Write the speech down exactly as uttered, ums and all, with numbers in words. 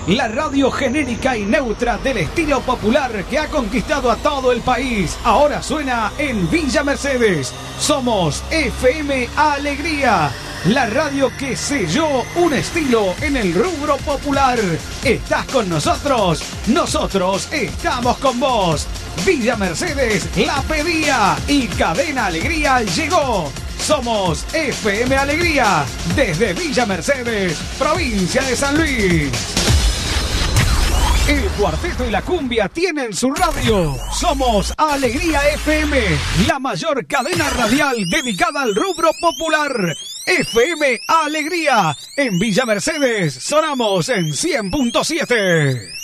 la radio genérica y neutra del estilo popular que ha conquistado a todo el país. Ahora suena en Villa Mercedes. Somos F M Alegría, la radio que selló un estilo en el rubro popular. ¿Estás con nosotros? Nosotros estamos con vos. Villa Mercedes la pedía y Cadena Alegría llegó. Somos F M Alegría desde Villa Mercedes, provincia de San Luis. El cuarteto y la cumbia tienen su radio. Somos Alegría F M, la mayor cadena radial dedicada al rubro popular. F M Alegría. En Villa Mercedes sonamos en cien punto siete.